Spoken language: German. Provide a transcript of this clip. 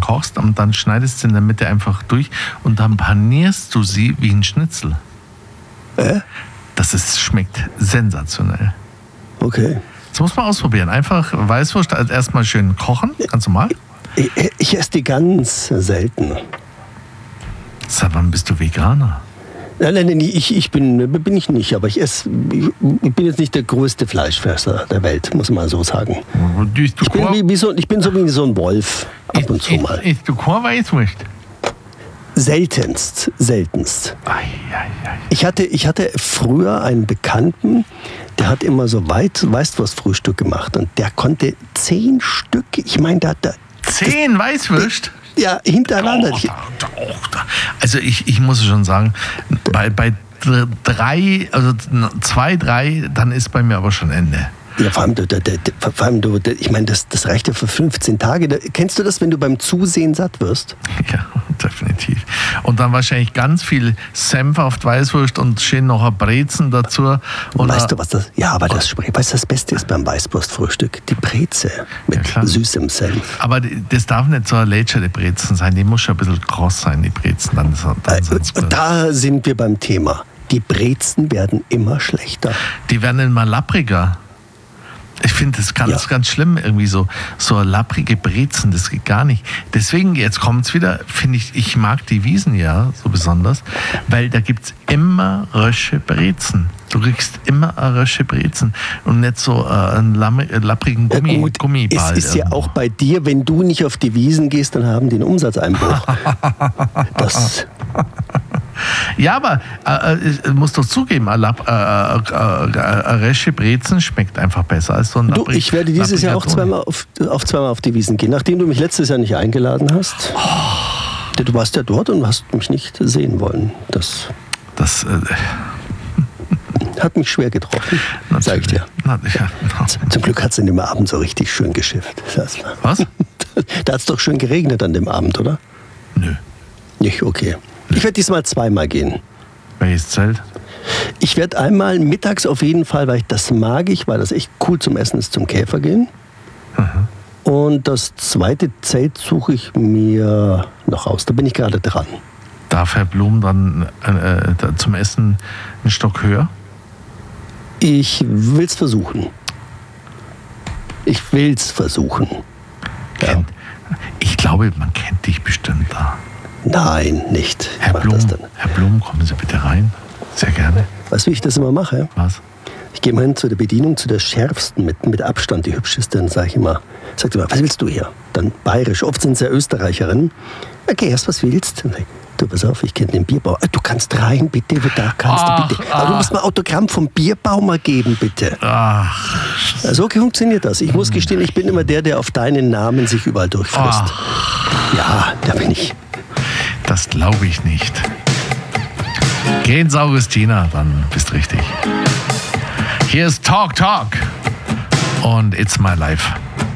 kochst und dann schneidest du in der Mitte einfach durch und dann panierst du sie wie ein Schnitzel. Schmeckt sensationell. Okay. Das muss man ausprobieren. Einfach Weißwurst erstmal schön kochen, ganz normal. Ich esse die ganz selten. Seit wann bist du Veganer? Nein, ich bin ich nicht, aber ich bin jetzt nicht der größte Fleischfresser der Welt, muss man so sagen. Ich bin so wie so ein Wolf, ab und zu mal. Isst du kein Weißwurst? Seltenst. Ich hatte früher einen Bekannten, der hat immer so Weißwurstfrühstück gemacht und der konnte 10 Stück, ich meine, 10 Weißwürst? Ja, hintereinander. Also ich muss schon sagen, bei 3, also 2, 3, dann ist bei mir aber schon Ende. Ja, vor allem ich meine, das reicht ja für 15 Tage. Kennst du das, wenn du beim Zusehen satt wirst? Ja, definitiv. Und dann wahrscheinlich ganz viel Senf auf die Weißwurst und schön noch ein Brezen dazu. Und weißt du, was das? Ja, aber weißt du, das Beste ist beim Weißwurstfrühstück? Die Breze mit süßem Senf. Aber das darf nicht so eine lätscherte Brezen sein. Die muss schon ein bisschen kross sein, die Brezen. Dann da sind wir beim Thema. Die Brezen werden immer schlechter. Die werden immer lappriger. Ich finde das ganz schlimm, irgendwie so lapprige Brezen, das geht gar nicht. Deswegen, jetzt kommt es wieder, finde ich mag die Wiesn ja so besonders, weil da gibt es immer Rösche Brezen. Du kriegst immer eine Rösche Brezen und nicht so einen lapprigen Gummiball. Es ist ja auch bei dir, wenn du nicht auf die Wiesn gehst, dann haben die einen Umsatzeinbruch. Ja, aber ich muss doch zugeben, eine Rösche Brezen schmeckt einfach besser als so ein Du, ich werde dieses Jahr auch zweimal auf die Wiesn gehen, nachdem du mich letztes Jahr nicht eingeladen hast. Du warst ja dort und hast mich nicht sehen wollen. Das hat mich schwer getroffen, sag ich dir. Zum Glück hat es an dem Abend so richtig schön geschifft. Was? Da hat es doch schön geregnet an dem Abend, oder? Nö. Nicht? Okay. Ich werde diesmal zweimal gehen. Welches Zelt? Ich werde einmal mittags auf jeden Fall, weil das echt cool zum Essen ist, zum Käfer gehen. Mhm. Und das zweite Zelt suche ich mir noch aus. Da bin ich gerade dran. Darf Herr Blum dann zum Essen einen Stock höher? Ich will's versuchen. Ja. Ich glaube, man kennt dich bestimmt da. Nein, nicht. Herr Blum, kommen Sie bitte rein. Sehr gerne. Weißt du, wie ich das immer mache? Was? Ich gehe mal hin zu der Bedienung, zu der schärfsten, mit Abstand die hübscheste, dann sage ich immer, was willst du hier? Dann bayerisch, oft sind es ja Österreicherinnen. Okay, erst was willst du? Du, pass auf, ich kenne den Bierbauer. Du kannst rein, bitte, da kannst du bitte. Aber du musst mal Autogramm vom Bierbauer mal geben, bitte. So funktioniert das. Ich muss gestehen, ich bin immer der auf deinen Namen sich überall durchfrisst. Ja, da bin ich. Das glaube ich nicht. Geh ins Augustina, dann bist richtig. Hier ist Talk und It's My Life.